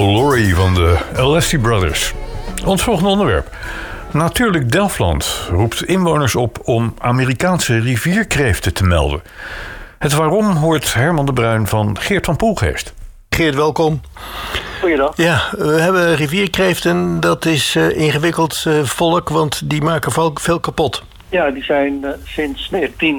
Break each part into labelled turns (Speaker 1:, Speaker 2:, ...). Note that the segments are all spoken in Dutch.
Speaker 1: Glory van de Alessi Brothers. Ons volgende onderwerp. Natuurlijk Delftland roept inwoners op om Amerikaanse rivierkreeften te melden. Het waarom hoort Herman de Bruin van Geert van Poelgeest.
Speaker 2: Geert, welkom.
Speaker 3: Goeiedag.
Speaker 2: Ja, we hebben rivierkreeften. Dat is ingewikkeld volk, want die maken veel kapot.
Speaker 3: Ja, die zijn sinds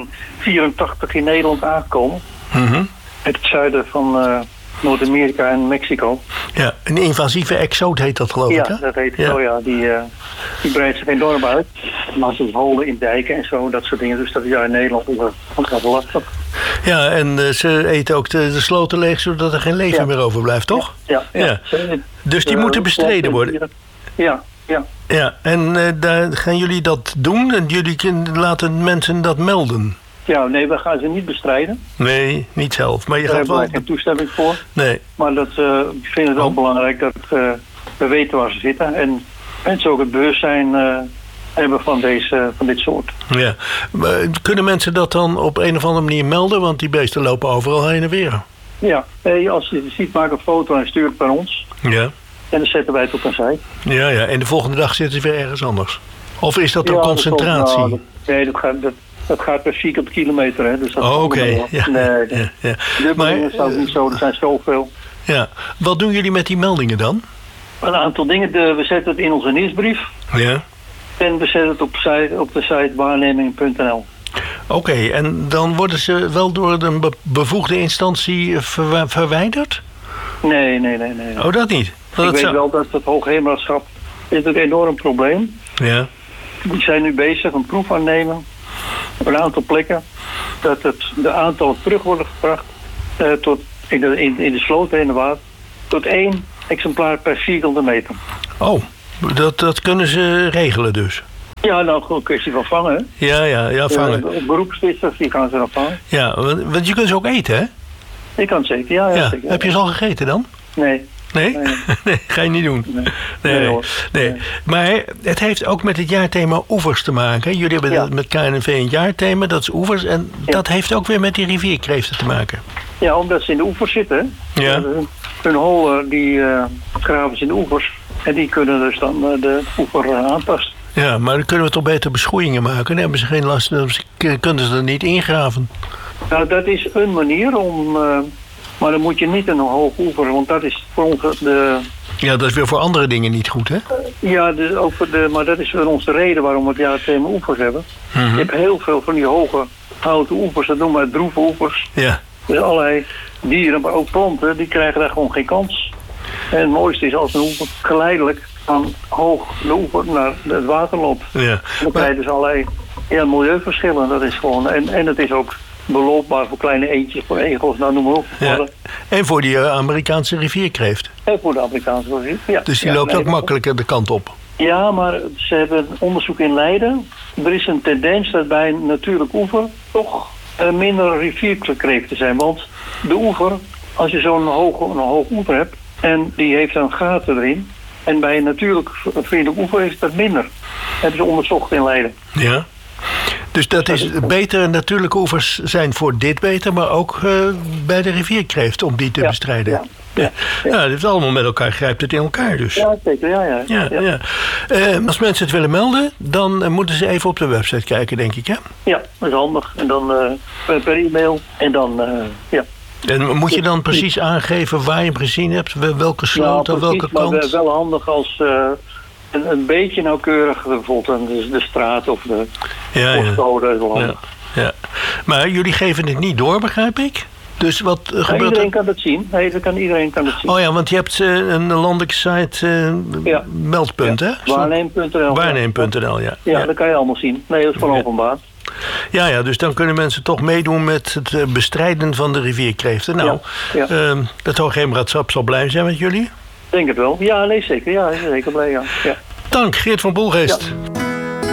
Speaker 3: 1984 in Nederland aangekomen.
Speaker 2: Mm-hmm.
Speaker 3: Uit het zuiden van Noord-Amerika en Mexico.
Speaker 2: Ja, een invasieve exoot heet dat, geloof ik, hè?
Speaker 3: Ja, dat heet het zo, ja. Die breidt zich enorm uit. Maar ze holen in dijken en zo, dat soort dingen. Dus dat is in Nederland ook lastig.
Speaker 2: Ja, en ze eten ook de sloten leeg, zodat er geen leven meer overblijft, toch?
Speaker 3: Ja.
Speaker 2: Dus die moeten bestreden worden.
Speaker 3: Ja.
Speaker 2: Ja, en daar gaan jullie dat doen? En jullie laten mensen dat melden?
Speaker 3: Ja, nee, we gaan ze niet bestrijden.
Speaker 2: Nee, niet zelf. Maar je
Speaker 3: Daar
Speaker 2: gaat
Speaker 3: hebben
Speaker 2: wel...
Speaker 3: wij geen toestemming voor.
Speaker 2: Nee.
Speaker 3: Maar ik vind het wel belangrijk dat we weten waar ze zitten. En mensen ook het bewustzijn hebben van dit soort.
Speaker 2: Ja. Maar kunnen mensen dat dan op een of andere manier melden? Want die beesten lopen overal heen en weer.
Speaker 3: Ja, als je het ziet, maak een foto en stuur het naar ons.
Speaker 2: Ja.
Speaker 3: En dan zetten wij het op een site.
Speaker 2: Ja. En de volgende dag zitten ze weer ergens anders. Of is dat een concentratie?
Speaker 3: Dat gaat per vierkante kilometer. Hè, dus
Speaker 2: oké. Ja.
Speaker 3: Nee. Maar is ook niet zo, er zijn zoveel.
Speaker 2: Ja. Wat doen jullie met die meldingen dan?
Speaker 3: Een aantal dingen. We zetten het in onze nieuwsbrief.
Speaker 2: Ja.
Speaker 3: En we zetten het op de site waarneming.nl.
Speaker 2: Oké, en dan worden ze wel door een bevoegde instantie verwijderd?
Speaker 3: Nee.
Speaker 2: Oh, dat niet?
Speaker 3: Ik weet wel dat het Hoogheemraadschap is een enorm probleem.
Speaker 2: Ja.
Speaker 3: Die zijn nu bezig een proef aan nemen op een aantal plekken. Dat de aantallen terug worden gebracht tot in de sloten in de water. Tot 1 exemplaar per vierkante meter.
Speaker 2: Oh, dat kunnen ze regelen dus?
Speaker 3: Ja, nou gewoon een kwestie van vangen.
Speaker 2: Ja, vangen.
Speaker 3: Beroepsvissers, die gaan ze dan vangen.
Speaker 2: Ja, want je kunt ze ook eten, hè?
Speaker 3: Ik kan het zeker, ja. Zeker,
Speaker 2: Heb je ze al gegeten dan?
Speaker 3: Nee.
Speaker 2: Nee? Nee, ga je niet doen. Nee. Maar het heeft ook met het jaarthema oevers te maken. Jullie hebben met KNNV een jaarthema, dat is oevers. En dat heeft ook weer met die rivierkreeften te maken. Ja,
Speaker 3: omdat ze in de oevers zitten.
Speaker 2: Ja.
Speaker 3: Hun holen, die graven ze in de oevers. En die kunnen dus dan de oever aanpassen.
Speaker 2: Ja, maar dan kunnen we toch beter beschoeien maken. Dan hebben ze geen last, dan kunnen ze er niet ingraven.
Speaker 3: Nou, dat is een manier om... maar dan moet je niet een hoog oever, want dat is voor ons
Speaker 2: Ja, dat is weer voor andere dingen niet goed, hè?
Speaker 3: Maar dat is voor ons de reden waarom we het jaarthema oevers hebben.
Speaker 2: Mm-hmm.
Speaker 3: Je hebt heel veel van die hoge houten oevers, dat noemen we droeve oevers.
Speaker 2: Ja.
Speaker 3: Dus allerlei dieren, maar ook planten, die krijgen daar gewoon geen kans. En het mooiste is als een oever geleidelijk van hoog de oever naar het water loopt.
Speaker 2: Ja.
Speaker 3: Dan krijg je dus allerlei milieuverschillen. Dat is gewoon, en het is ook beloopbaar voor kleine eendjes, voor egels, nou noem maar op.
Speaker 2: Ja. En voor die Amerikaanse rivierkreeft.
Speaker 3: En voor de Amerikaanse rivier, ja.
Speaker 2: Dus die loopt ook makkelijker de kant op.
Speaker 3: Ja, maar ze hebben een onderzoek in Leiden. Er is een tendens dat bij een natuurlijk oever toch minder rivierkreeften zijn. Want de oever, als je zo'n hoog oever hebt en die heeft dan gaten erin. En bij een natuurlijk vriendelijk oever is dat minder. Hebben ze onderzocht in Leiden.
Speaker 2: Ja. Dus dat is beter, natuurlijke oevers zijn voor dit beter, maar ook bij de rivierkreeft om die te bestrijden. Ja, dit is allemaal met elkaar, grijpt het in elkaar dus.
Speaker 3: Ja, zeker, ja.
Speaker 2: Als mensen het willen melden, dan moeten ze even op de website kijken, denk ik, hè?
Speaker 3: Ja, dat is handig. En dan per e-mail en dan,
Speaker 2: En moet je dan precies aangeven waar je hem gezien hebt, welke sloot of welke kant?
Speaker 3: Maar wel handig als... een beetje nauwkeurig, bijvoorbeeld de straat of de postcode.
Speaker 2: Ja. Maar jullie geven het niet door, begrijp ik? Dus wat gebeurt
Speaker 3: iedereen kan het zien. Iedereen kan het zien.
Speaker 2: Oh ja, want je hebt een landelijke site meldpunt, hè?
Speaker 3: Waarneem.nl.
Speaker 2: Waarneem.nl, ja.
Speaker 3: Ja, dat kan je allemaal zien. Nee, dat is gewoon openbaar.
Speaker 2: Ja, dus dan kunnen mensen toch meedoen met het bestrijden van de rivierkreeften. Nou, het Hoogheemraadschap zal blij zijn met jullie.
Speaker 3: Denk het wel. Ja, nee, zeker. Ja, zeker blij, ja.
Speaker 2: Dank, Geert van Poelgeest.